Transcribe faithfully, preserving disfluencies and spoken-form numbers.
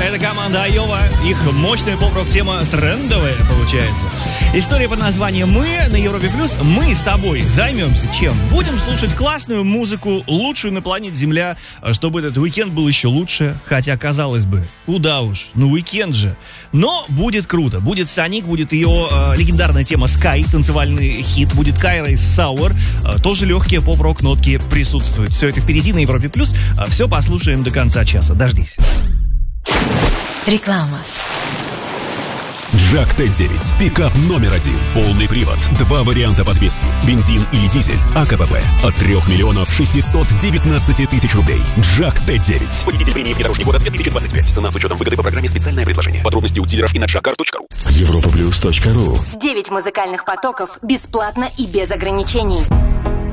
Это команда Айова. Их мощная поп-рок тема трендовая получается. История под названием «Мы» на Европе Плюс. Мы с тобой займемся чем? Будем слушать классную музыку, лучшую на планете Земля, чтобы этот уикенд был еще лучше. Хотя, казалось бы, куда уж, ну уикенд же. Но будет круто. Будет Соник, будет ее э, легендарная тема Sky, танцевальный хит. Будет Кайра из Sour. Э, тоже легкие поп-рок нотки присутствуют. Все это впереди на Европе Плюс. Э, все послушаем до конца часа. Дождись. Реклама. Джак Т девять. Пикап номер один. Полный привод. Два варианта подвески. Бензин или дизель. АКПП. От трех миллионов шестисот девятнадцати тысяч рублей. Джак Т девять. Победитель премии «Внедорожник года» две тысячи двадцать пять. Цена с учетом выгоды по программе «Специальное предложение». Подробности у дилеров и на джакар точка ру. Европа плюс точка ру. Девять музыкальных потоков бесплатно и без ограничений.